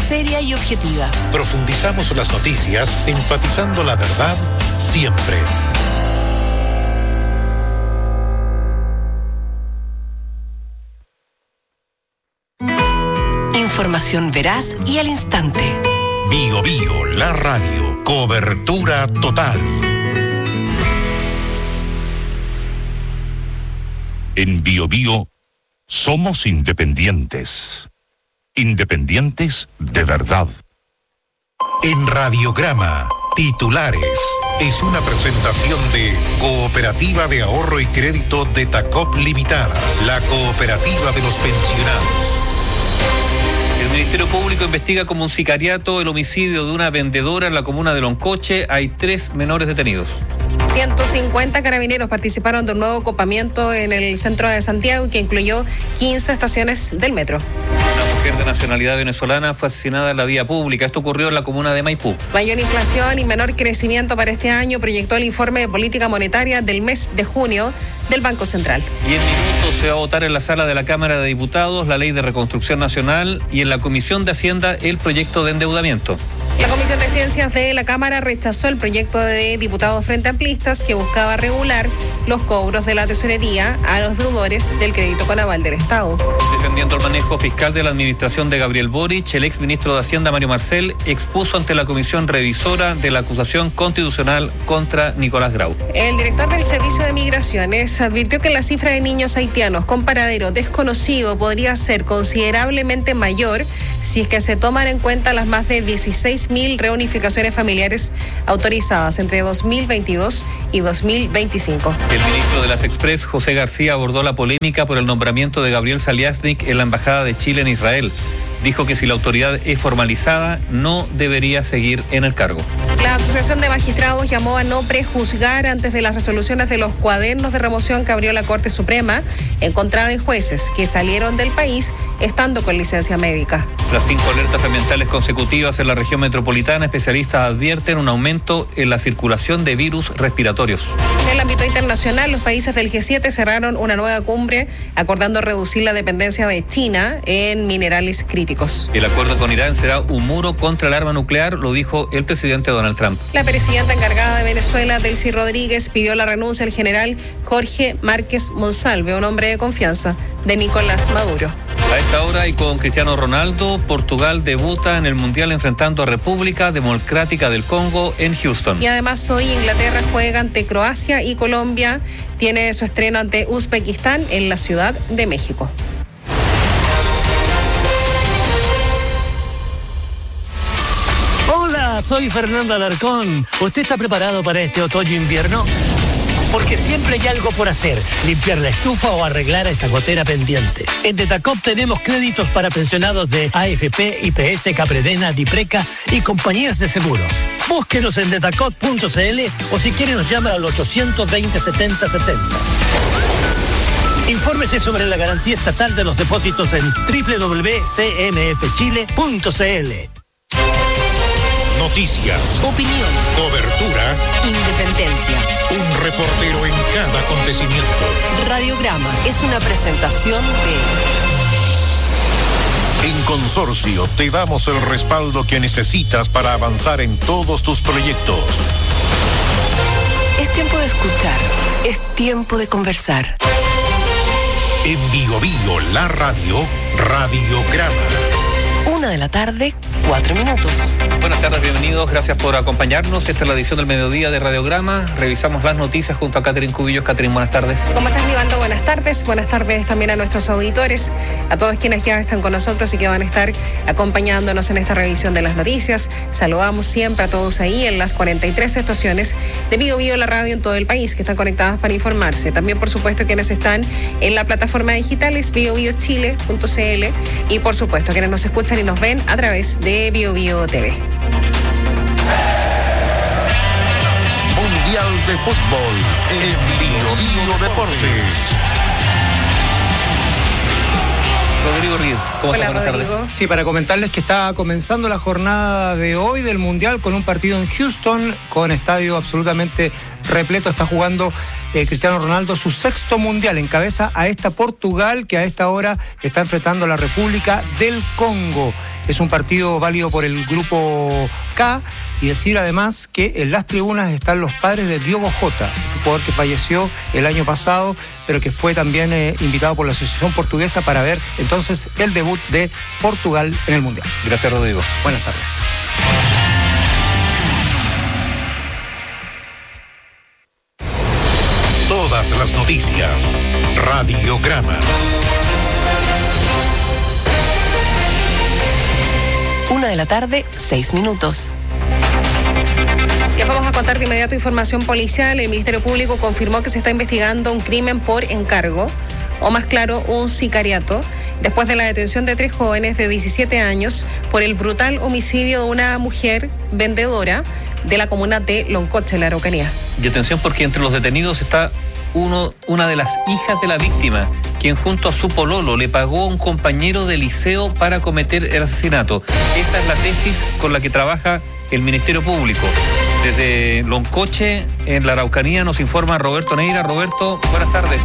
seria y objetiva. Profundizamos las noticias, enfatizando la verdad siempre. Información veraz y al instante. Bio Bio, la radio, cobertura total. En Bio Bio somos independientes. Independientes de verdad. En Radiograma, titulares. Es una presentación de Cooperativa de Ahorro y Crédito de Tacop Limitada, la cooperativa de los pensionados. El Ministerio Público investiga como un sicariato el homicidio de una vendedora en la comuna de Loncoche. Hay 3 menores detenidos. 150 carabineros participaron de un nuevo copamiento en el centro de Santiago que incluyó 15 estaciones del metro. Una mujer de nacionalidad venezolana fue asesinada en la vía pública. Esto ocurrió en la comuna de Maipú. Mayor inflación y menor crecimiento para este año proyectó el informe de política monetaria del mes de junio del Banco Central. Y en minutos se va a votar en la sala de la Cámara de Diputados la Ley de Reconstrucción Nacional y en la Comisión de Hacienda el proyecto de endeudamiento. La Comisión de Ciencias de la Cámara rechazó el proyecto de diputados Frente Amplistas que buscaba regular los cobros de la tesorería a los deudores del crédito con aval del Estado. Defendiendo el manejo fiscal de la administración de Gabriel Boric, el exministro de Hacienda, Mario Marcel, expuso ante la comisión revisora de la acusación constitucional contra Nicolás Grau. El director del Servicio de Migraciones advirtió que la cifra de niños haitianos con paradero desconocido podría ser considerablemente mayor si es que se toman en cuenta las más de 16.000 reunificaciones familiares autorizadas entre 2022 y 2025. El ministro de las Express, José García, abordó la polémica por el nombramiento de Gabriel Saliasnik en la Embajada de Chile en Israel. Dijo que si la autoridad es formalizada, no debería seguir en el cargo. La Asociación de Magistrados llamó a no prejuzgar antes de las resoluciones de los cuadernos de remoción que abrió la Corte Suprema en contra de jueces que salieron del país estando con licencia médica. Las 5 alertas ambientales consecutivas en la región metropolitana, especialistas advierten un aumento en la circulación de virus respiratorios. En el ámbito internacional, los países del G7 cerraron una nueva cumbre acordando reducir la dependencia de China en minerales críticos. El acuerdo con Irán será un muro contra el arma nuclear, lo dijo el presidente Donald Trump. La presidenta encargada de Venezuela, Delcy Rodríguez, pidió la renuncia al general Jorge Márquez Monsalve, un hombre de confianza de Nicolás Maduro. A esta hora y con Cristiano Ronaldo, Portugal debuta en el Mundial enfrentando a República Democrática del Congo en Houston. Y además hoy Inglaterra juega ante Croacia y Colombia tiene su estreno ante Uzbekistán en la Ciudad de México. Hola, soy Fernando Alarcón. ¿Usted está preparado para este otoño-invierno? Porque siempre hay algo por hacer, limpiar la estufa o arreglar esa gotera pendiente. En Detacop tenemos créditos para pensionados de AFP, IPS, Capredena, Dipreca y compañías de seguros. Búsquenos en detacop.cl o si quiere nos llama al 820-7070. Infórmese sobre la garantía estatal de los depósitos en www.cmfchile.cl. Noticias, Opinión, cobertura, independencia. un reportero en cada acontecimiento. Radiograma es una presentación de... En Consorcio te damos el respaldo que necesitas para avanzar en todos tus proyectos. Es tiempo de escuchar, es tiempo de conversar. En Bio Bio, la radio, Radiograma. 1:00 4 minutos. Buenas tardes, bienvenidos, gracias por acompañarnos. Esta es la edición del mediodía de Radiograma. Revisamos las noticias junto a Catherine Cubillos. Catherine, buenas tardes. ¿Cómo estás, Nivaldo? Buenas tardes. Buenas tardes también a nuestros auditores, a todos quienes ya están con nosotros y que van a estar acompañándonos en esta revisión de las noticias. Saludamos siempre a todos ahí en las 43 estaciones de Bio Bio, la radio en todo el país, que están conectadas para informarse. También, por supuesto, quienes están en la plataforma digital es biobiochile.cl y, por supuesto, quienes nos escuchan y nos ven a través de Bio Bio TV. Mundial de Fútbol en Bio Bio Deportes. Rodrigo Ríos, ¿cómo Hola, estás? Buenas Rodrigo. tardes. Sí, para comentarles que está comenzando la jornada de hoy del Mundial con un partido en Houston con estadio absolutamente repleto. Está jugando Cristiano Ronaldo su 6º mundial. Encabeza a esta Portugal, que a esta hora está enfrentando a la República del Congo. Es un partido válido por el grupo K. Y decir además que en las tribunas están los padres de Diogo Jota, este jugador que falleció el año pasado, pero que fue también invitado por la Asociación Portuguesa para ver entonces el debut de Portugal en el Mundial. Gracias, Rodrigo. Buenas tardes. Todas las noticias. Radiograma. Una de la tarde, 6 minutos. Les vamos a contar de inmediato información policial. El Ministerio Público confirmó que se está investigando un crimen por encargo, o más claro, un sicariato, después de la detención de 3 jóvenes de 17 años por el brutal homicidio de una mujer vendedora de la comuna de Loncoche, en la Araucanía. Y atención, porque entre los detenidos está una de las hijas de la víctima, quien junto a su pololo le pagó a un compañero de liceo para cometer el asesinato. Esa es la tesis con la que trabaja el Ministerio Público. Desde Loncoche, en la Araucanía, nos informa Roberto Neira. Roberto, buenas tardes.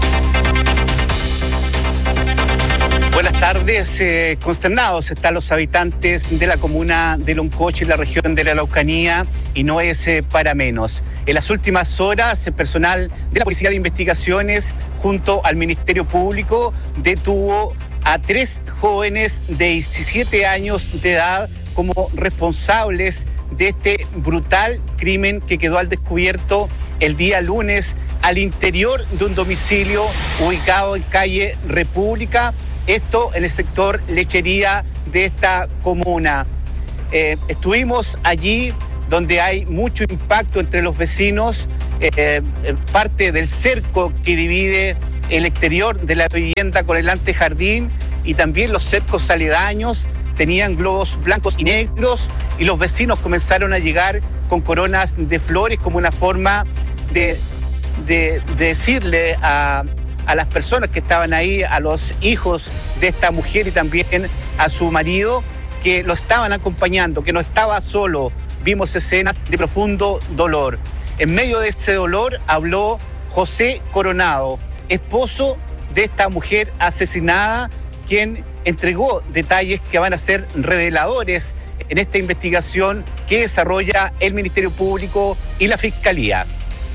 Buenas tardes. Consternados están los habitantes de la comuna de Loncoche, en la región de la Araucanía, y no es para menos. En las últimas horas, el personal de la Policía de Investigaciones, junto al Ministerio Público, detuvo a 3 jóvenes de 17 años de edad como responsables de este brutal crimen que quedó al descubierto el día lunes al interior de un domicilio ubicado en calle República, esto en el sector Lechería de esta comuna. Estuvimos allí donde hay mucho impacto entre los vecinos, parte del cerco que divide el exterior de la vivienda con el antejardín, y también los cercos aledaños tenían globos blancos y negros, y los vecinos comenzaron a llegar con coronas de flores como una forma de decirle a las personas que estaban ahí, a los hijos de esta mujer y también a su marido, que lo estaban acompañando, que no estaba solo. Vimos escenas de profundo dolor. En medio de ese dolor habló José Coronado, esposo de esta mujer asesinada, quien entregó detalles que van a ser reveladores en esta investigación que desarrolla el Ministerio Público y la Fiscalía.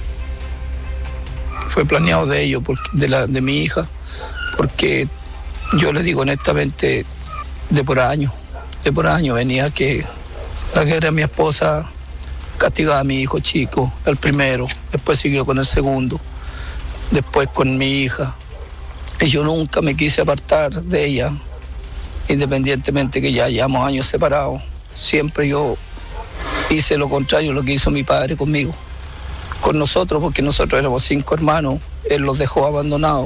Fue planeado de ellos, de mi hija, porque yo le digo honestamente, de por año venía que la que era mi esposa castigaba a mi hijo chico, el primero, después siguió con el segundo, después con mi hija. Y yo nunca me quise apartar de ella, independientemente que ya llevamos años separados. Siempre yo hice lo contrario, lo que hizo mi padre conmigo, con nosotros, porque nosotros éramos 5 hermanos, él los dejó abandonados.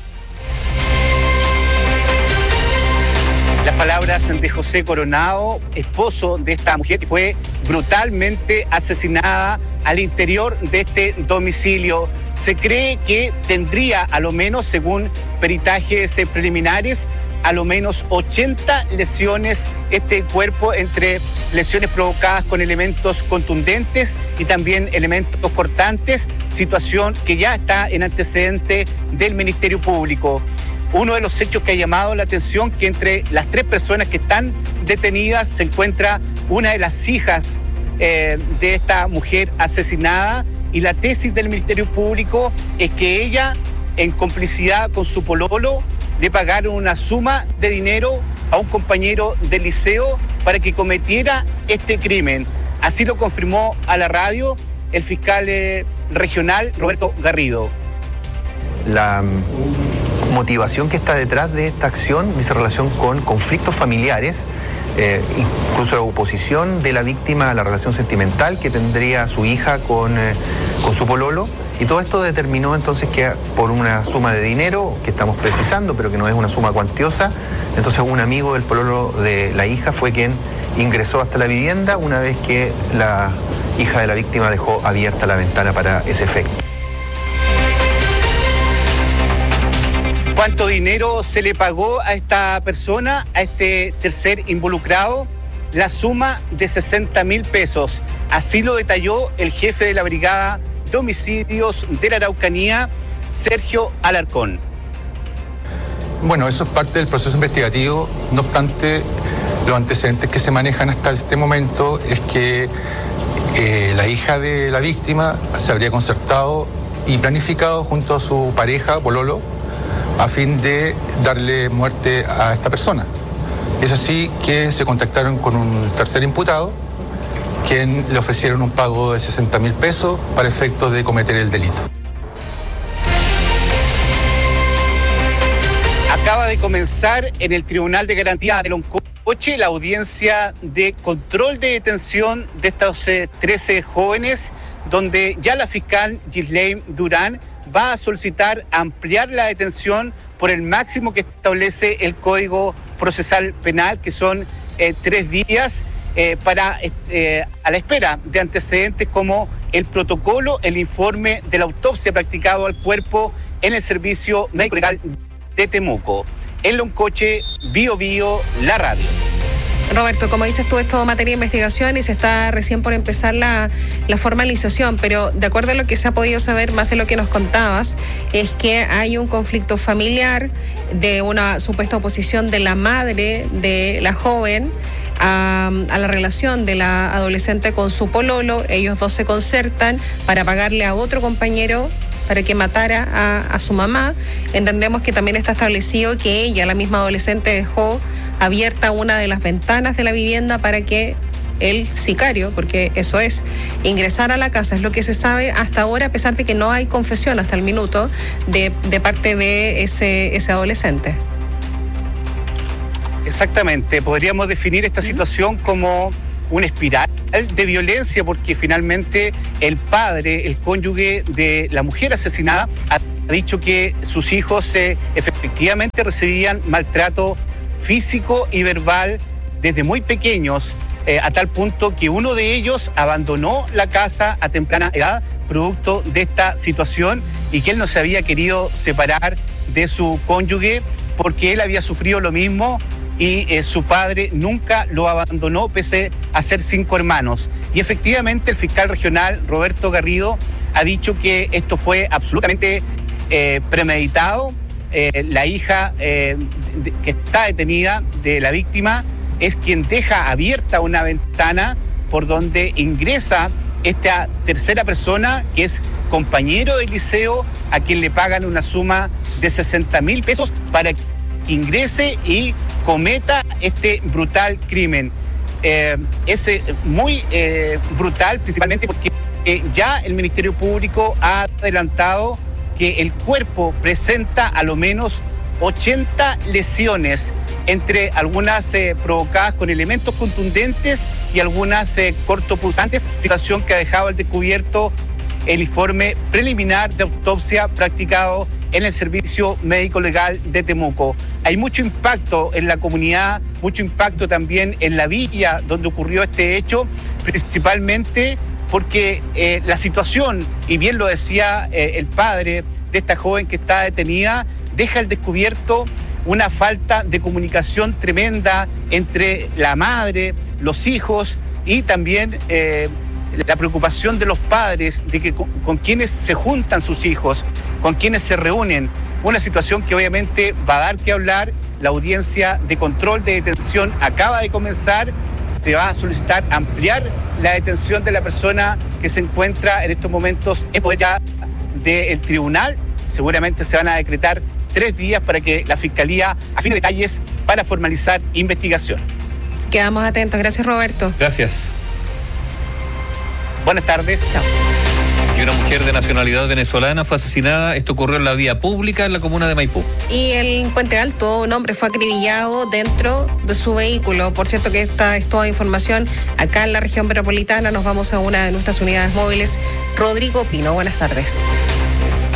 Las palabras de José Coronado, esposo de esta mujer que fue brutalmente asesinada al interior de este domicilio. Se cree que tendría, a lo menos, según peritajes preliminares, a lo menos 80 lesiones este cuerpo, entre lesiones provocadas con elementos contundentes y también elementos cortantes, situación que ya está en antecedente del Ministerio Público. Uno de los hechos que ha llamado la atención, que entre las 3 personas que están detenidas se encuentra una de las hijas de esta mujer asesinada, y la tesis del Ministerio Público es que ella, en complicidad con su pololo, le pagaron una suma de dinero a un compañero del liceo para que cometiera este crimen. Así lo confirmó a la radio el fiscal regional Roberto Garrido. La motivación que está detrás de esta acción dice relación con conflictos familiares, incluso la oposición de la víctima a la relación sentimental que tendría su hija con su pololo, y todo esto determinó entonces que por una suma de dinero que estamos precisando, pero que no es una suma cuantiosa, entonces un amigo del pololo de la hija fue quien ingresó hasta la vivienda una vez que la hija de la víctima dejó abierta la ventana para ese efecto. ¿Cuánto dinero se le pagó a esta persona, a este tercer involucrado? La suma de 60.000 pesos. Así lo detalló el jefe de la Brigada de Homicidios de la Araucanía, Sergio Alarcón. Bueno, eso es parte del proceso investigativo. No obstante, los antecedentes que se manejan hasta este momento es que la hija de la víctima se habría concertado y planificado junto a su pareja, pololo, a fin de darle muerte a esta persona. Es así que se contactaron con un tercer imputado, quien le ofrecieron un pago de 60.000 pesos para efectos de cometer el delito. Acaba de comenzar en el Tribunal de Garantía de Loncoche la audiencia de control de detención de estos 13 jóvenes, donde ya la fiscal Ghislaine Durán va a solicitar ampliar la detención por el máximo que establece el Código Procesal Penal, que son 3 días, a la espera de antecedentes como el protocolo, el informe de la autopsia practicado al cuerpo en el Servicio Médico Legal de Temuco. En Loncoche, Bio Bio, la radio. Roberto, como dices tú, es todo materia de investigación y se está recién por empezar la formalización, pero de acuerdo a lo que se ha podido saber, más de lo que nos contabas, es que hay un conflicto familiar de una supuesta oposición de la madre de la joven a la relación de la adolescente con su pololo. Ellos dos se concertan para pagarle a otro compañero para que matara a su mamá. Entendemos que también está establecido que ella, la misma adolescente, dejó abierta una de las ventanas de la vivienda para que el sicario, porque eso es, ingresara a la casa. Es lo que se sabe hasta ahora, a pesar de que no hay confesión hasta el minuto de parte de ese adolescente. Exactamente, podríamos definir esta situación como una espiral de violencia, porque finalmente el padre, el cónyuge de la mujer asesinada, ha dicho que sus hijos efectivamente recibían maltrato físico y verbal desde muy pequeños, a tal punto que uno de ellos abandonó la casa a temprana edad, producto de esta situación, y que él no se había querido separar de su cónyuge porque él había sufrido lo mismo y su padre nunca lo abandonó pese a ser 5 hermanos. Y efectivamente el fiscal regional Roberto Garrido ha dicho que esto fue absolutamente premeditado. La hija que está detenida de la víctima es quien deja abierta una ventana por donde ingresa esta tercera persona, que es compañero del liceo, a quien le pagan una suma de 60.000 pesos para que ingrese y cometa este brutal crimen. Es muy brutal, principalmente porque ya el Ministerio Público ha adelantado que el cuerpo presenta a lo menos 80 lesiones, entre algunas provocadas con elementos contundentes y algunas cortopulsantes, situación que ha dejado al descubierto el informe preliminar de autopsia practicado en el Servicio Médico Legal de Temuco. Hay mucho impacto en la comunidad, mucho impacto también en la villa donde ocurrió este hecho, principalmente porque la situación, y bien lo decía el padre de esta joven que está detenida, deja al descubierto una falta de comunicación tremenda entre la madre, los hijos y también la preocupación de los padres de que con quienes se juntan sus hijos, con quienes se reúnen. Una situación que obviamente va a dar que hablar. La audiencia de control de detención acaba de comenzar. Se va a solicitar ampliar la detención de la persona que se encuentra en estos momentos en poder ya del tribunal. Seguramente se van a decretar 3 días para que la Fiscalía afine detalles para formalizar investigación. Quedamos atentos. Gracias, Roberto. Gracias. Buenas tardes. Chao. Y una mujer de nacionalidad venezolana fue asesinada. Esto ocurrió en la vía pública en la comuna de Maipú. Y en Puente Alto, un hombre fue acribillado dentro de su vehículo. Por cierto que esta es toda información acá en la región metropolitana. Nos vamos a una de nuestras unidades móviles. Rodrigo Pino, buenas tardes.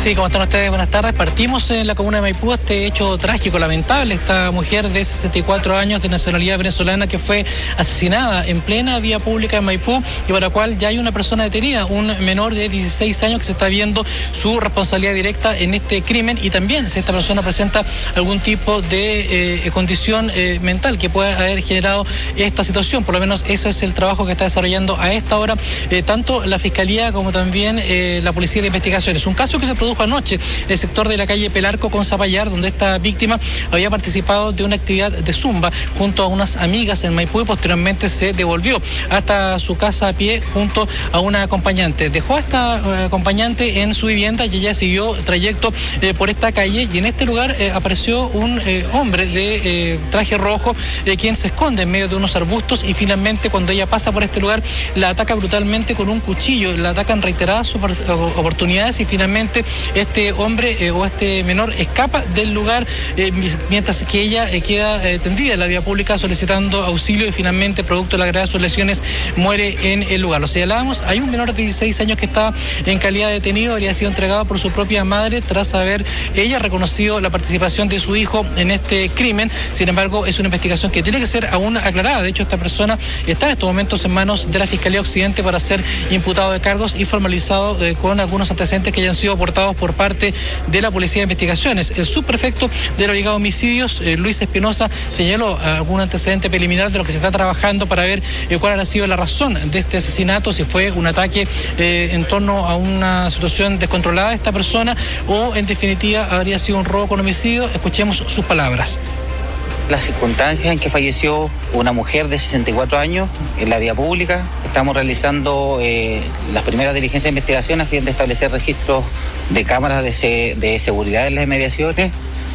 Sí, ¿cómo están ustedes? Buenas tardes. Partimos en la comuna de Maipú este hecho trágico, lamentable. Esta mujer de 64 años de nacionalidad venezolana que fue asesinada en plena vía pública en Maipú y para la cual ya hay una persona detenida, un menor de 16 años que se está viendo su responsabilidad directa en este crimen y también si esta persona presenta algún tipo de condición mental que pueda haber generado esta situación. Por lo menos eso es el trabajo que está desarrollando a esta hora tanto la Fiscalía como también la Policía de Investigaciones. Un caso que se produjo anoche en el sector de la calle Pelarco con Zapallar, donde esta víctima había participado de una actividad de zumba junto a unas amigas en Maipú y posteriormente se devolvió hasta su casa a pie junto a una acompañante. Dejó a esta acompañante en su vivienda y ella siguió trayecto por esta calle y en este lugar apareció un hombre de traje rojo quien se esconde en medio de unos arbustos y finalmente cuando ella pasa por este lugar la ataca brutalmente con un cuchillo, la atacan reiteradas oportunidades y finalmente este hombre o este menor escapa del lugar mientras que ella queda tendida en la vía pública solicitando auxilio y finalmente producto de la gravedad de sus lesiones muere en el lugar. Lo señalábamos, hay un menor de 16 años que está en calidad de detenido, habría sido entregado por su propia madre tras haber ella reconocido la participación de su hijo en este crimen. Sin embargo, es una investigación que tiene que ser aún aclarada. De hecho, esta persona está en estos momentos en manos de la Fiscalía Occidente para ser imputado de cargos y formalizado con algunos antecedentes que hayan sido aportados por parte de la Policía de Investigaciones. El subprefecto de la Brigada de Homicidios, Luis Espinosa, señaló algún antecedente preliminar de lo que se está trabajando para ver cuál ha sido la razón de este asesinato, si fue un ataque en torno a una situación descontrolada de esta persona o en definitiva habría sido un robo con homicidio. Escuchemos sus palabras. Las circunstancias en que falleció una mujer de 64 años en la vía pública. Estamos realizando las primeras diligencias de investigación a fin de establecer registros de cámaras de seguridad en las inmediaciones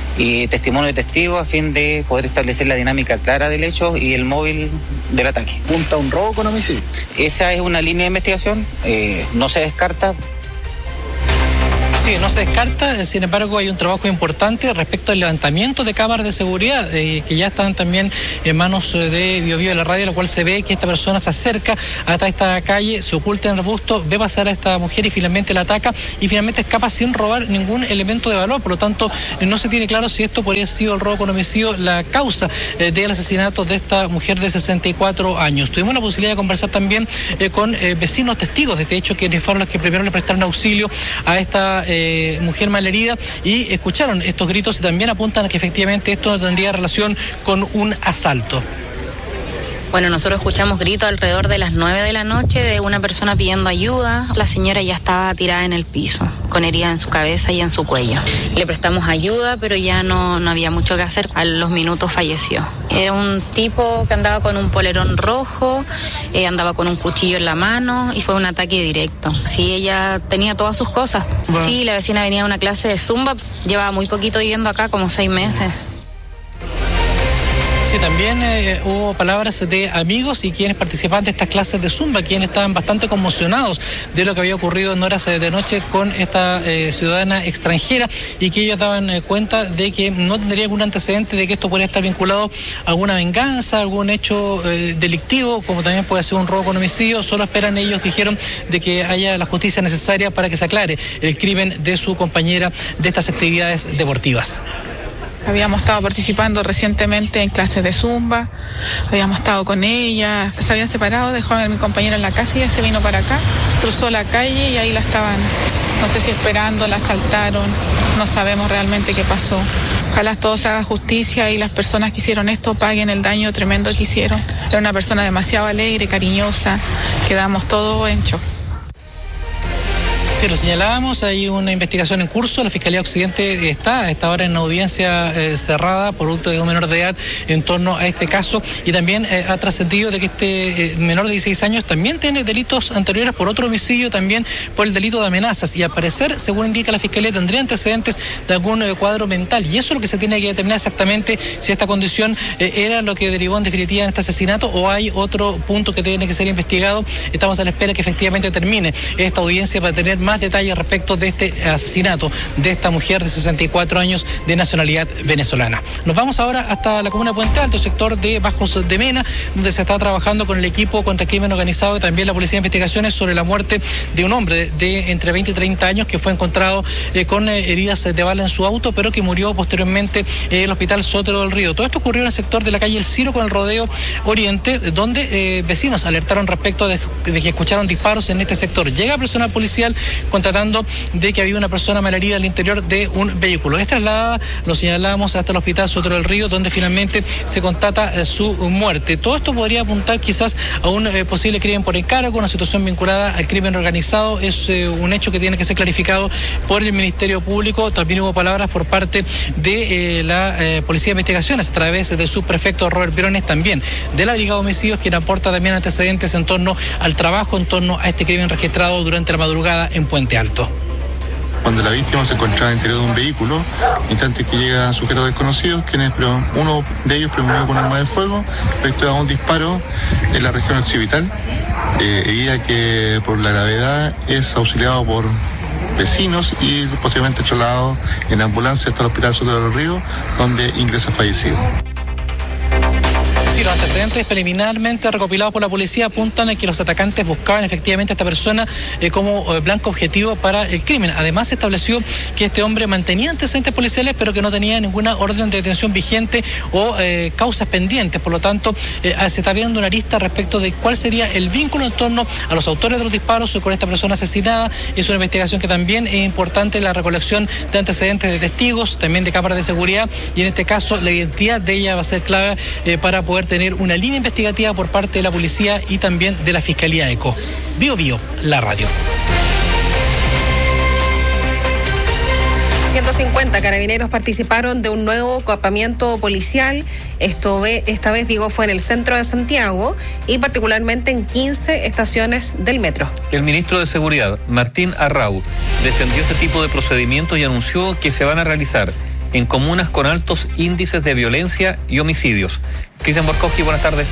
y testimonio de testigos a fin de poder establecer la dinámica clara del hecho y el móvil del ataque. ¿Punta un robo con homicidio? Esa es una línea de investigación, no se descarta. Sí, no se descarta, sin embargo hay un trabajo importante respecto al levantamiento de cámaras de seguridad que ya están también en manos de BioBio de la radio, la cual se ve que esta persona se acerca hasta esta calle, se oculta en el arbusto, ve pasar a esta mujer y finalmente la ataca y finalmente escapa sin robar ningún elemento de valor. Por lo tanto, no se tiene claro si esto podría haber sido el robo con homicidio la causa del asesinato de esta mujer de 64 años. Tuvimos la posibilidad de conversar también con vecinos testigos de este hecho, quienes fueron los que primero le prestaron auxilio a esta mujer malherida y escucharon estos gritos y también apuntan a que efectivamente esto tendría relación con un asalto. Bueno, nosotros escuchamos gritos alrededor de las 9 de la noche de una persona pidiendo ayuda. La señora ya estaba tirada en el piso, con heridas en su cabeza y en su cuello. Le prestamos ayuda, pero ya no había mucho que hacer. A los minutos falleció. Era un tipo que andaba con un polerón rojo, andaba con un cuchillo en la mano y fue un ataque directo. Sí, ella tenía todas sus cosas. Bueno. Sí, la vecina venía a una clase de zumba, llevaba muy poquito viviendo acá, como 6 meses. Sí, también hubo palabras de amigos y quienes participaban de estas clases de zumba, quienes estaban bastante conmocionados de lo que había ocurrido en horas de noche con esta ciudadana extranjera y que ellos daban cuenta de que no tendría algún antecedente de que esto podría estar vinculado a alguna venganza, algún hecho delictivo, como también puede ser un robo con homicidio. Solo esperan, ellos dijeron, de que haya la justicia necesaria para que se aclare el crimen de su compañera de estas actividades deportivas. Habíamos estado participando recientemente en clases de zumba, habíamos estado con ella, se habían separado, dejó a mi compañera en la casa y ella se vino para acá, cruzó la calle y ahí la estaban, no sé si esperando, la asaltaron, no sabemos realmente qué pasó. Ojalá todo se haga justicia y las personas que hicieron esto paguen el daño tremendo que hicieron. Era una persona demasiado alegre, cariñosa, quedamos todos en shock. Sí, lo señalábamos, hay una investigación en curso, la Fiscalía Occidente está a esta hora en audiencia cerrada por producto de un menor de edad en torno a este caso y también ha trascendido de que este menor de 16 años también tiene delitos anteriores por otro homicidio, también por el delito de amenazas y al parecer, según indica la Fiscalía, tendría antecedentes de algún cuadro mental y eso es lo que se tiene que determinar exactamente si esta condición era lo que derivó en definitiva en este asesinato o hay otro punto que tiene que ser investigado. Estamos a la espera que efectivamente termine esta audiencia para tener más más detalles respecto de este asesinato de esta mujer de 64 años de nacionalidad venezolana. Nos vamos ahora hasta la comuna de Puente Alto, sector de Bajos de Mena, donde se está trabajando con el equipo contra el crimen organizado y también la Policía de Investigaciones sobre la muerte de un hombre de entre 20 y 30 años que fue encontrado con heridas de bala en su auto, pero que murió posteriormente en el hospital Sotero del Río. Todo esto ocurrió en el sector de la calle El Ciro con el Rodeo Oriente, donde vecinos alertaron respecto de que escucharon disparos en este sector. Llega personal policial constatando de que había una persona malherida al interior de un vehículo. Es trasladada, lo señalábamos, hasta el hospital Sotero del Río, donde finalmente se constata su muerte. Todo esto podría apuntar quizás a un posible crimen por encargo, una situación vinculada al crimen organizado. Es un hecho que tiene que ser clarificado por el Ministerio Público. También hubo palabras por parte de la Policía de Investigaciones a través del subprefecto Robert Briones, también de la Brigada de Homicidios, quien aporta también antecedentes en torno al trabajo, en torno a este crimen registrado durante la madrugada en Puente Alto. Cuando la víctima se encontraba en el interior de un vehículo, instantes que llegan sujetos desconocidos, uno de ellos premunió con arma de fuego, respecto a un disparo en la región occipital, herida que por la gravedad es auxiliado por vecinos y posteriormente trasladado en ambulancia hasta el hospital Sotero del Río, donde ingresa fallecido. Sí, los antecedentes preliminarmente recopilados por la policía apuntan a que los atacantes buscaban efectivamente a esta persona como blanco objetivo para el crimen. Además, se estableció que este hombre mantenía antecedentes policiales, pero que no tenía ninguna orden de detención vigente o causas pendientes. Por lo tanto, se está viendo una lista respecto de cuál sería el vínculo en torno a los autores de los disparos con esta persona asesinada. Es una investigación que también es importante, la recolección de antecedentes de testigos, también de cámaras de seguridad, y en este caso la identidad de ella va a ser clave para poder tener una línea investigativa por parte de la policía y también de la Fiscalía ECO. Bio Bio, la radio. 150 carabineros participaron de un nuevo campamento policial. Esta vez, digo, fue en el centro de Santiago y particularmente en 15 estaciones del metro. El ministro de Seguridad, Martín Arrau, defendió este tipo de procedimientos y anunció que se van a realizar en comunas con altos índices de violencia y homicidios. Cristian Borkowski, buenas tardes.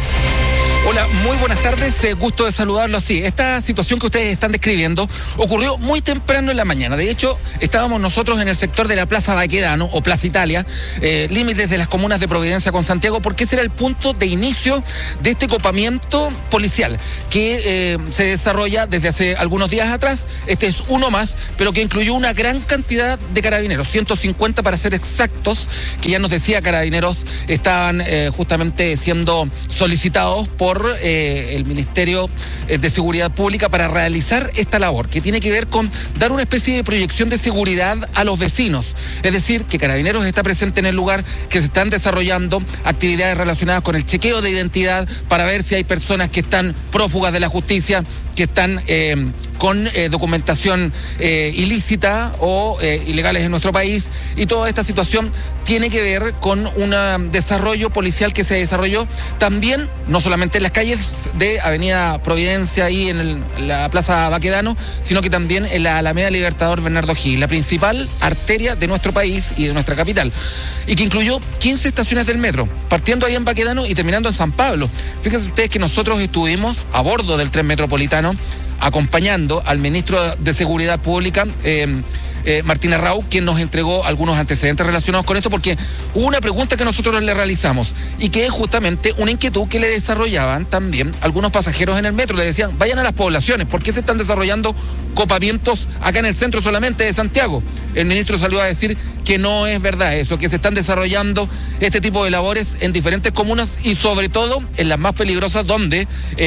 Hola, muy buenas tardes, gusto de saludarlo así. Esta situación que ustedes están describiendo ocurrió muy temprano en la mañana. De hecho, estábamos nosotros en el sector de la Plaza Baquedano o Plaza Italia, límites de las comunas de Providencia con Santiago, porque ese era el punto de inicio de este copamiento policial que se desarrolla desde hace algunos días atrás. Este es uno más, pero que incluyó una gran cantidad de carabineros, 150 para ser exactos, que ya nos decía Carabineros estaban justamente siendo solicitados por el Ministerio de Seguridad Pública para realizar esta labor, que tiene que ver con dar una especie de proyección de seguridad a los vecinos. Es decir, que Carabineros está presente en el lugar, que se están desarrollando actividades relacionadas con el chequeo de identidad para ver si hay personas que están prófugas de la justicia, que están con documentación ilícita o ilegales en nuestro país, y toda esta situación tiene que ver con un desarrollo policial que se desarrolló también, no solamente en las calles de Avenida Providencia y en la Plaza Baquedano, sino que también en la Alameda Libertador Bernardo O'Higgins, la principal arteria de nuestro país y de nuestra capital, y que incluyó 15 estaciones del metro, partiendo ahí en Baquedano y terminando en San Pablo. Fíjense ustedes que nosotros estuvimos a bordo del tren metropolitano acompañando al ministro de Seguridad Pública, Martín Arrau, quien nos entregó algunos antecedentes relacionados con esto, porque hubo una pregunta que nosotros le realizamos y que es justamente una inquietud que le desarrollaban también algunos pasajeros en el metro. Le decían, vayan a las poblaciones, ¿por qué se están desarrollando copamientos acá en el centro solamente de Santiago? El ministro salió a decir que no es verdad eso, que se están desarrollando este tipo de labores en diferentes comunas y sobre todo en las más peligrosas, donde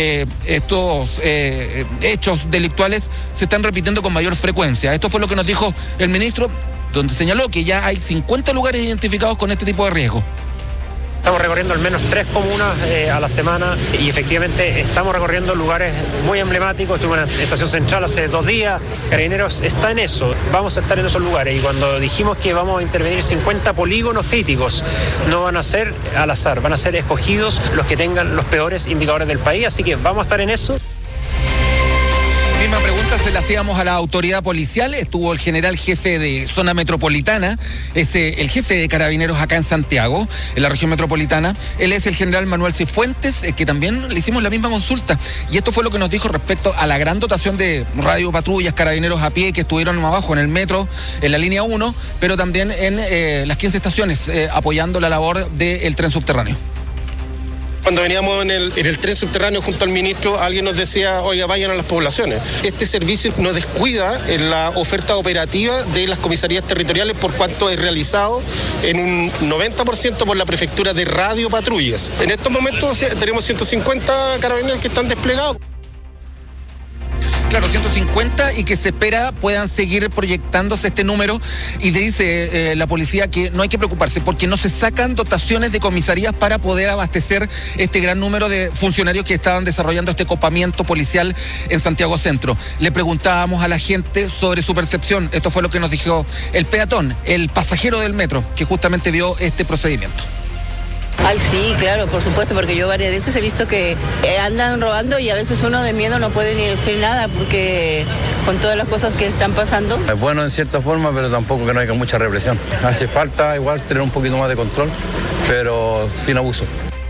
estos hechos delictuales se están repitiendo con mayor frecuencia. Esto fue lo que nos dijo el ministro, donde señaló que ya hay 50 lugares identificados con este tipo de riesgo. Estamos recorriendo al menos 3 comunas a la semana y efectivamente estamos recorriendo lugares muy emblemáticos. Estuve en la estación central hace 2 días. Carabineros está en eso, vamos a estar en esos lugares, y cuando dijimos que vamos a intervenir 50 polígonos críticos, no van a ser al azar, van a ser escogidos los que tengan los peores indicadores del país, así que vamos a estar en eso. misma pregunta se la hacíamos a la autoridad policial. Estuvo el general jefe de zona metropolitana, es el jefe de carabineros acá en Santiago, en la región metropolitana. Él es el general Manuel Cifuentes, que también le hicimos la misma consulta. Y esto fue lo que nos dijo respecto a la gran dotación de radiopatrullas, carabineros a pie que estuvieron abajo en el metro, en la línea 1, pero también en las 15 estaciones, apoyando la labor del tren subterráneo. Cuando veníamos en el tren subterráneo junto al ministro, alguien nos decía, oiga, vayan a las poblaciones. Este servicio no descuida en la oferta operativa de las comisarías territoriales, por cuanto es realizado en un 90% por la prefectura de radiopatrullas. En estos momentos tenemos 150 carabineros que están desplegados. Claro, 150, y que se espera puedan seguir proyectándose este número. Y dice la policía que no hay que preocuparse porque no se sacan dotaciones de comisarías para poder abastecer este gran número de funcionarios que estaban desarrollando este copamiento policial en Santiago Centro. Le preguntábamos a la gente sobre su percepción. Esto fue lo que nos dijo el peatón, el pasajero del metro, que justamente vio este procedimiento. Ay, sí, claro, por supuesto, porque yo varias veces he visto que andan robando y a veces uno de miedo no puede ni decir nada porque con todas las cosas que están pasando. Es bueno en cierta forma, pero tampoco que no haya mucha represión. Hace falta igual tener un poquito más de control, pero sin abuso.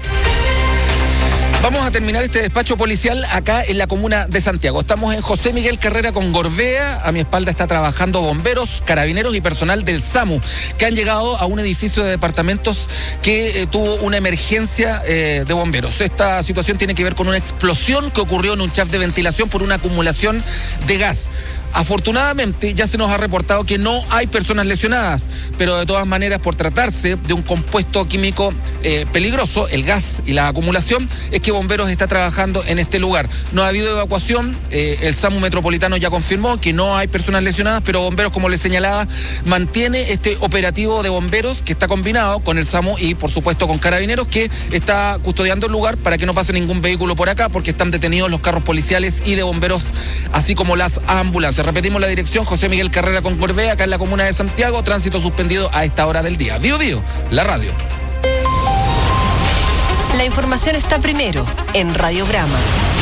Vamos a terminar este despacho policial acá en la comuna de Santiago. Estamos en José Miguel Carrera con Gorbea. A mi espalda está trabajando bomberos, carabineros y personal del SAMU, que han llegado a un edificio de departamentos que tuvo una emergencia de bomberos. Esta situación tiene que ver con una explosión que ocurrió en un shaft de ventilación por una acumulación de gas. Afortunadamente ya se nos ha reportado que no hay personas lesionadas, pero de todas maneras, por tratarse de un compuesto químico peligroso, el gas y la acumulación, es que Bomberos está trabajando en este lugar. No ha habido evacuación, el SAMU metropolitano ya confirmó que no hay personas lesionadas, pero Bomberos, como les señalaba, mantiene este operativo de bomberos que está combinado con el SAMU y por supuesto con Carabineros, que está custodiando el lugar para que no pase ningún vehículo por acá, porque están detenidos los carros policiales y de bomberos, así como las ambulancias. Repetimos la dirección: José Miguel Carrera con Gorbea, acá en la comuna de Santiago. Tránsito suspendido a esta hora del día. Bío Bío, la radio. La información está primero en Radiograma.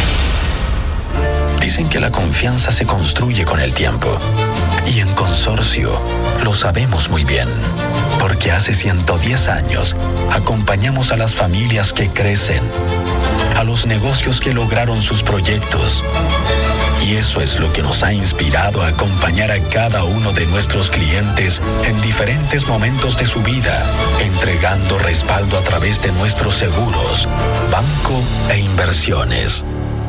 Dicen que la confianza se construye con el tiempo. Y en Consorcio lo sabemos muy bien. Porque hace 110 años acompañamos a las familias que crecen, a los negocios que lograron sus proyectos. Y eso es lo que nos ha inspirado a acompañar a cada uno de nuestros clientes en diferentes momentos de su vida, entregando respaldo a través de nuestros seguros, banco e inversiones.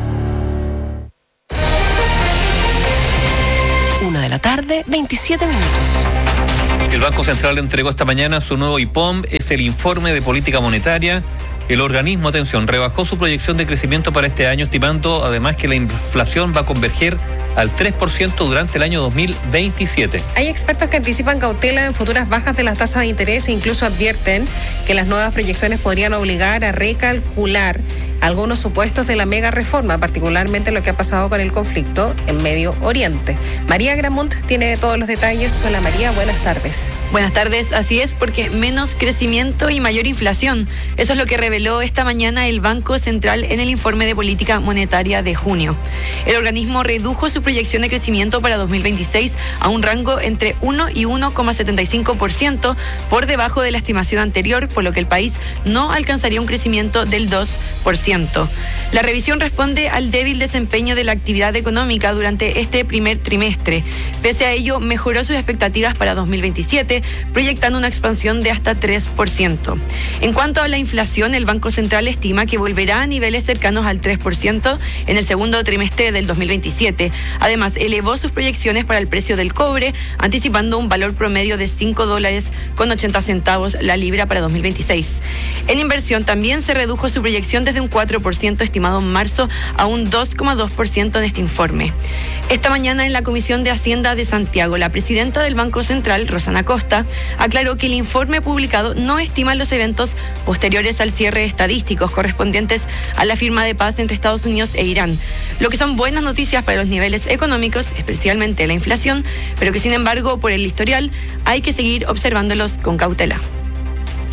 1:27 PM. El Banco Central entregó esta mañana su nuevo IPOM, es el informe de política monetaria. El organismo, atención, rebajó su proyección de crecimiento para este año, estimando además que la inflación va a converger al 3% durante el año 2027. Hay expertos que anticipan cautela en futuras bajas de las tasas de interés e incluso advierten que las nuevas proyecciones podrían obligar a recalcular algunos supuestos de la mega reforma, particularmente lo que ha pasado con el conflicto en Medio Oriente. María Gramont tiene todos los detalles. Hola María, buenas tardes. Buenas tardes, así es, porque menos crecimiento y mayor inflación. Eso es lo que reveló esta mañana el Banco Central en el informe de política monetaria de junio. El organismo redujo su proyección de crecimiento para 2026 a un rango entre 1 y 1,75%, por debajo de la estimación anterior, por lo que el país no alcanzaría un crecimiento del 2%. La revisión responde al débil desempeño de la actividad económica durante este primer trimestre. Pese a ello, mejoró sus expectativas para 2027, proyectando una expansión de hasta 3%. En cuanto a la inflación, el Banco Central estima que volverá a niveles cercanos al 3% en el segundo trimestre del 2027. Además, elevó sus proyecciones para el precio del cobre, anticipando un valor promedio de $5.80 la libra para 2026. En inversión también se redujo su proyección desde un 4% estimado en marzo a un 2,2% en este informe. Esta mañana en la Comisión de Hacienda de Santiago, la presidenta del Banco Central, Rosana Costa, aclaró que el informe publicado no estima los eventos posteriores al cierre estadísticos correspondientes a la firma de paz entre Estados Unidos e Irán, lo que son buenas noticias para los niveles económicos, especialmente la inflación, pero que sin embargo por el historial hay que seguir observándolos con cautela.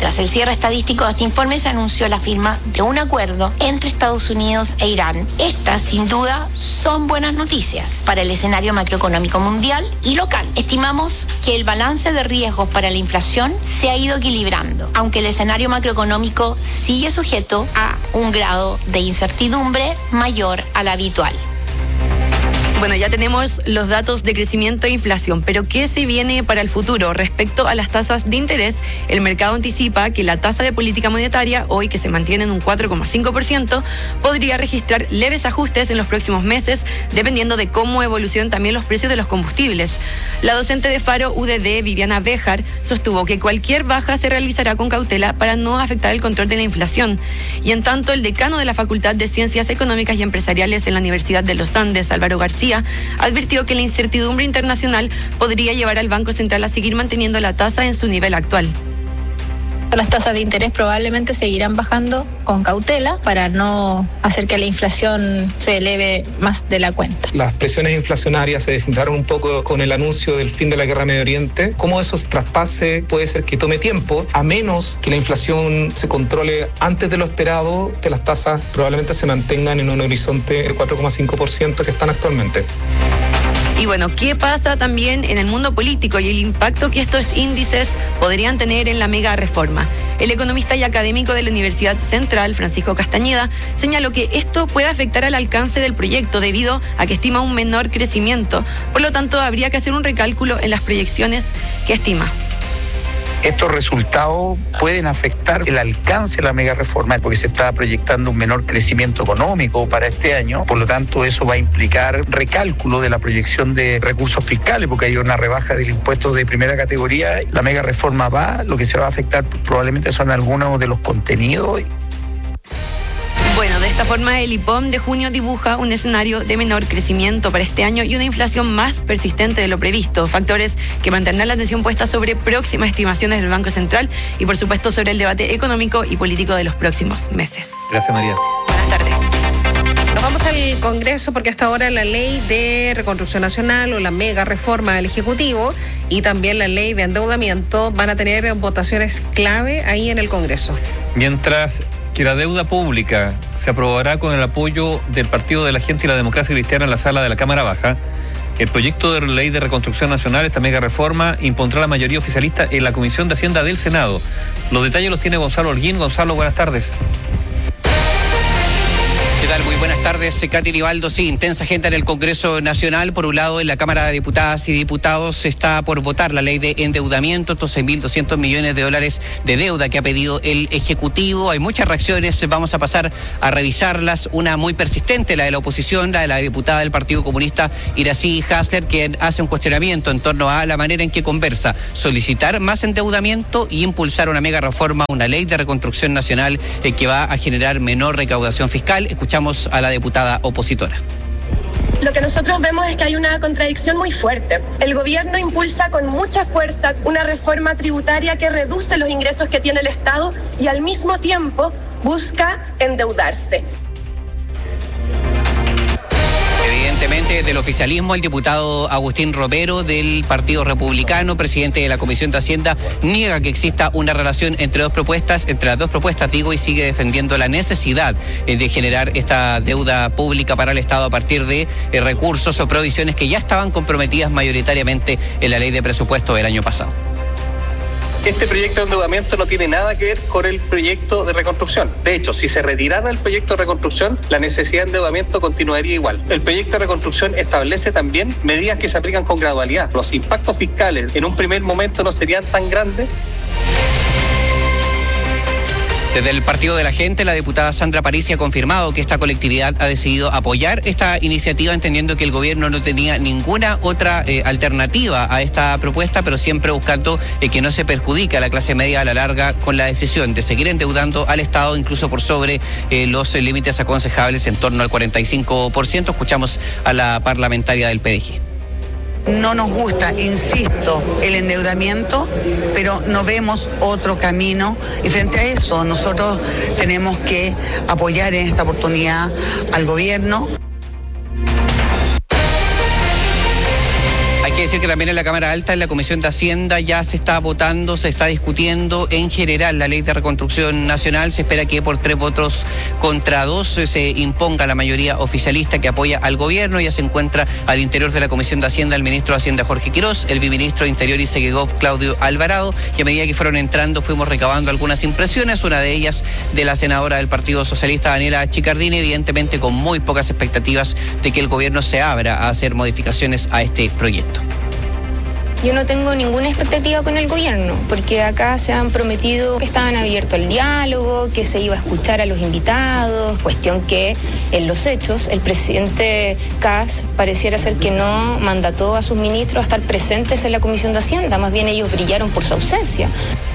Tras el cierre estadístico de este informe se anunció la firma de un acuerdo entre Estados Unidos e Irán. Estas, sin duda, son buenas noticias para el escenario macroeconómico mundial y local. Estimamos que el balance de riesgos para la inflación se ha ido equilibrando, aunque el escenario macroeconómico sigue sujeto a un grado de incertidumbre mayor al habitual. Bueno, ya tenemos los datos de crecimiento e inflación, pero ¿qué se viene para el futuro? Respecto a las tasas de interés, el mercado anticipa que la tasa de política monetaria, hoy que se mantiene en un 4,5%, podría registrar leves ajustes en los próximos meses, dependiendo de cómo evolucionen también los precios de los combustibles. La docente de Faro UDD, Viviana Béjar, sostuvo que cualquier baja se realizará con cautela para no afectar el control de la inflación. Y en tanto, el decano de la Facultad de Ciencias Económicas y Empresariales en la Universidad de los Andes, Álvaro García, advirtió que la incertidumbre internacional podría llevar al Banco Central a seguir manteniendo la tasa en su nivel actual. Las tasas de interés probablemente seguirán bajando con cautela para no hacer que la inflación se eleve más de la cuenta. Las presiones inflacionarias se desinflaron un poco con el anuncio del fin de la guerra en Medio Oriente. Cómo eso se traspase puede ser que tome tiempo, a menos que la inflación se controle antes de lo esperado, que las tasas probablemente se mantengan en un horizonte del 4,5% que están actualmente. Y bueno, ¿qué pasa también en el mundo político y el impacto que estos índices podrían tener en la mega reforma? El economista y académico de la Universidad Central, Francisco Castañeda, señaló que esto puede afectar al alcance del proyecto debido a que estima un menor crecimiento. Por lo tanto, habría que hacer un recálculo en las proyecciones que estima. Estos resultados pueden afectar el alcance de la mega reforma porque se está proyectando un menor crecimiento económico para este año. Por lo tanto, eso va a implicar recálculo de la proyección de recursos fiscales porque hay una rebaja del impuesto de primera categoría. La mega reforma lo que se va a afectar probablemente son algunos de los contenidos. Bueno, de esta forma el IPOM de junio dibuja un escenario de menor crecimiento para este año y una inflación más persistente de lo previsto, factores que mantendrán la atención puesta sobre próximas estimaciones del Banco Central y por supuesto sobre el debate económico y político de los próximos meses. Gracias, María. Buenas tardes. Nos vamos al Congreso porque hasta ahora la ley de reconstrucción nacional o la mega reforma del Ejecutivo y también la ley de endeudamiento van a tener votaciones clave ahí en el Congreso. Mientras que la deuda pública se aprobará con el apoyo del Partido de la Gente y la Democracia Cristiana en la sala de la Cámara Baja, el proyecto de ley de reconstrucción nacional, esta mega reforma, impondrá la mayoría oficialista en la Comisión de Hacienda del Senado. Los detalles los tiene Gonzalo Holguín. Gonzalo, buenas tardes. ¿Qué tal? Muy buenas tardes, Katy Nivaldo. Sí, intensa agenda en el Congreso Nacional. Por un lado, en la Cámara de Diputadas y Diputados se está por votar la ley de endeudamiento, estos 6.200 millones de dólares de deuda que ha pedido el Ejecutivo. Hay muchas reacciones, vamos a pasar a revisarlas. Una muy persistente, la de la oposición, la de la diputada del Partido Comunista, Iracy Hasler, quien hace un cuestionamiento en torno a la manera en que conversa, solicitar más endeudamiento y impulsar una mega reforma, una ley de reconstrucción nacional que va a generar menor recaudación fiscal. Escuchamos a la diputada opositora. Lo que nosotros vemos es que hay una contradicción muy fuerte. El gobierno impulsa con mucha fuerza una reforma tributaria que reduce los ingresos que tiene el Estado y al mismo tiempo busca endeudarse. Evidentemente, del oficialismo, el diputado Agustín Romero del Partido Republicano, presidente de la Comisión de Hacienda, niega que exista una relación entre las dos propuestas, y sigue defendiendo la necesidad de generar esta deuda pública para el Estado a partir de recursos o provisiones que ya estaban comprometidas mayoritariamente en la ley de presupuesto del año pasado. Este proyecto de endeudamiento no tiene nada que ver con el proyecto de reconstrucción. De hecho, si se retirara el proyecto de reconstrucción, la necesidad de endeudamiento continuaría igual. El proyecto de reconstrucción establece también medidas que se aplican con gradualidad. Los impactos fiscales en un primer momento no serían tan grandes. Desde el Partido de la Gente, la diputada Sandra Parisi ha confirmado que esta colectividad ha decidido apoyar esta iniciativa, entendiendo que el gobierno no tenía ninguna otra alternativa a esta propuesta, pero siempre buscando que no se perjudique a la clase media a la larga con la decisión de seguir endeudando al Estado, incluso por sobre los límites aconsejables en torno al 45%. Escuchamos a la parlamentaria del PDG. No nos gusta, insisto, el endeudamiento, pero no vemos otro camino y frente a eso nosotros tenemos que apoyar en esta oportunidad al gobierno. Hay Hay que decir que también en la Cámara Alta, en la Comisión de Hacienda, ya se está votando, se está discutiendo en general la Ley de Reconstrucción Nacional. Se espera que por 3 votos contra 2 se imponga la mayoría oficialista que apoya al gobierno. Ya se encuentra al interior de la Comisión de Hacienda el ministro de Hacienda Jorge Quirós, el viceministro de Interior y Segegov Claudio Alvarado, y a medida que fueron entrando fuimos recabando algunas impresiones, una de ellas de la senadora del Partido Socialista, Daniela Chicardini, evidentemente con muy pocas expectativas de que el gobierno se abra a hacer modificaciones a este proyecto. Yo no tengo ninguna expectativa con el gobierno, porque acá se han prometido que estaban abiertos al diálogo, que se iba a escuchar a los invitados, cuestión que en los hechos el presidente Kast pareciera ser que no mandató a sus ministros a estar presentes en la Comisión de Hacienda, más bien ellos brillaron por su ausencia.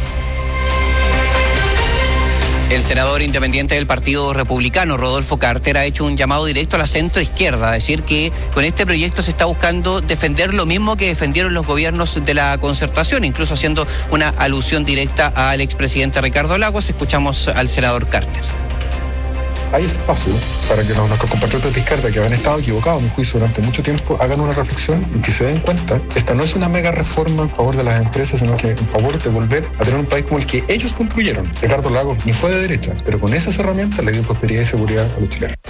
El senador independiente del Partido Republicano, Rodolfo Carter, ha hecho un llamado directo a la centroizquierda, a decir que con este proyecto se está buscando defender lo mismo que defendieron los gobiernos de la concertación, incluso haciendo una alusión directa al expresidente Ricardo Lagos. Escuchamos al senador Carter. Hay espacio para que nuestros compatriotas de izquierda que han estado equivocados, en mi juicio, durante mucho tiempo, hagan una reflexión y que se den cuenta que esta no es una mega reforma en favor de las empresas, sino que en favor de volver a tener un país como el que ellos construyeron. Ricardo Lagos ni fue de derecha, pero con esas herramientas le dio prosperidad y seguridad a los chilenos.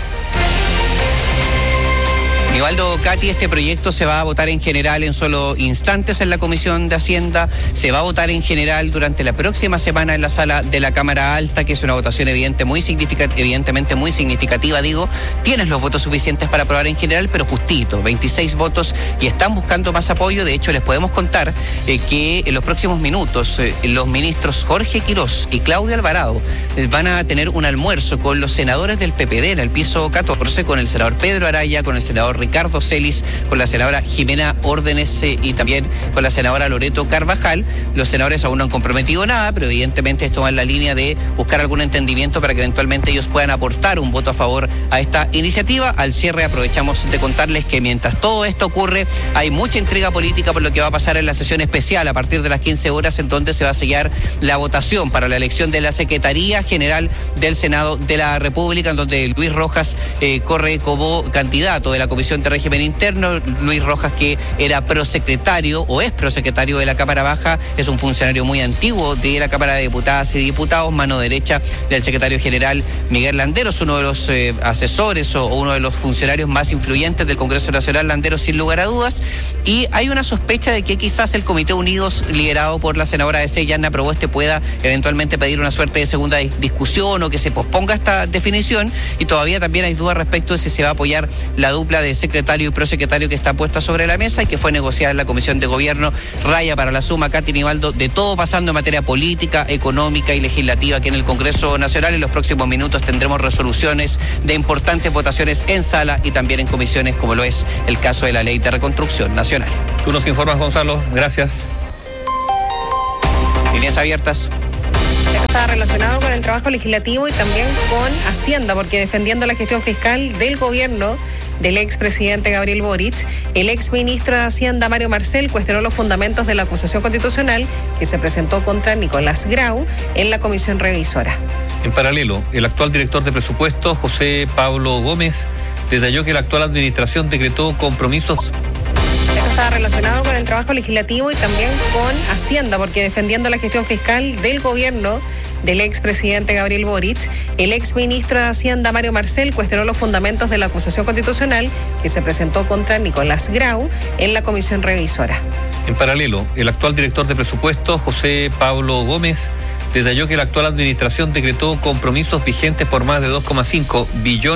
Nivaldo, Katy, este proyecto se va a votar en general en solo instantes en la Comisión de Hacienda, se va a votar en general durante la próxima semana en la sala de la Cámara Alta, que es una votación evidentemente muy significativa, digo. Tienes los votos suficientes para aprobar en general, pero justito, 26 votos, y están buscando más apoyo. De hecho, les podemos contar que en los próximos minutos los ministros Jorge Quirós y Claudio Alvarado van a tener un almuerzo con los senadores del PPD en el piso 14, con el senador Pedro Araya, con el senador Ricardo Celis, con la senadora Jimena Órdenes y también con la senadora Loreto Carvajal. Los senadores aún no han comprometido nada, pero evidentemente esto va en la línea de buscar algún entendimiento para que eventualmente ellos puedan aportar un voto a favor a esta iniciativa. Al cierre aprovechamos de contarles que mientras todo esto ocurre, hay mucha intriga política por lo que va a pasar en la sesión especial a partir de las 15 horas, en donde se va a sellar la votación para la elección de la Secretaría General del Senado de la República, en donde Luis Rojas corre como candidato de la Comisión de Régimen Interno. Luis Rojas, que era prosecretario o es prosecretario de la Cámara Baja, es un funcionario muy antiguo de la Cámara de Diputadas y Diputados, mano derecha del secretario general Miguel Landeros, uno de los asesores o uno de los funcionarios más influyentes del Congreso Nacional, Landeros sin lugar a dudas. Y hay una sospecha de que quizás el Comité Unidos, liderado por la senadora de Yanna Proboste, pueda eventualmente pedir una suerte de segunda discusión o que se posponga esta definición, y todavía también hay dudas respecto de si se va a apoyar la dupla de secretario y prosecretario que está puesta sobre la mesa y que fue negociada en la Comisión de Gobierno. Raya para la suma, Katy, Nivaldo, de todo pasando en materia política, económica y legislativa aquí en el Congreso Nacional. En los próximos minutos tendremos resoluciones de importantes votaciones en sala y también en comisiones, como lo es el caso de la Ley de Reconstrucción Nacional. Tú nos informas, Gonzalo. Gracias. Líneas abiertas. Esto está relacionado con el trabajo legislativo y también con Hacienda, porque defendiendo la gestión fiscal del gobierno del expresidente Gabriel Boric, el exministro de Hacienda Mario Marcel cuestionó los fundamentos de la acusación constitucional que se presentó contra Nicolás Grau en la comisión revisora. En paralelo, el actual director de presupuesto, José Pablo Gómez, detalló que la actual administración decretó compromisos. Esto está relacionado con el trabajo legislativo y también con Hacienda, porque defendiendo la gestión fiscal del gobierno del expresidente Gabriel Boric, el exministro de Hacienda Mario Marcel cuestionó los fundamentos de la acusación constitucional que se presentó contra Nicolás Grau en la comisión revisora. En paralelo, el actual director de presupuesto, José Pablo Gómez, detalló que la actual administración decretó compromisos vigentes por más de 2,5 billones